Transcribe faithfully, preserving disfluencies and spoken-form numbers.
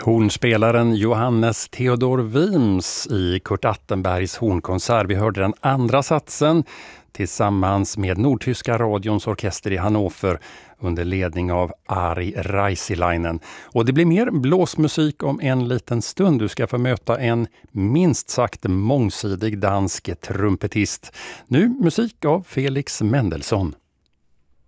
Hornspelaren Johannes Theodor Wims i Kurt Attenbergs hornkonsert. Vi hörde den andra satsen tillsammans med Nordtyska radions orkester i Hannover under ledning av Ari Raisilainen. Och det blir mer blåsmusik om en liten stund. Du ska få möta en minst sagt mångsidig dansk trumpetist. Nu musik av Felix Mendelssohn.